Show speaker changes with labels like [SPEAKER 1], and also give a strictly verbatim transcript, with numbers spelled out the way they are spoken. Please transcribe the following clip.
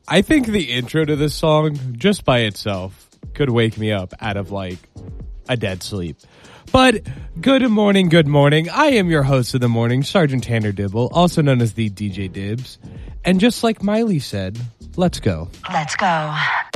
[SPEAKER 1] I think the intro to this song, just by itself, could wake me up out of, like, a dead sleep. But good morning, good morning. I am your host of the morning, Sergeant Tanner Dibble, also known as the D J Dibs. And just like Miley said, let's go.
[SPEAKER 2] Let's go.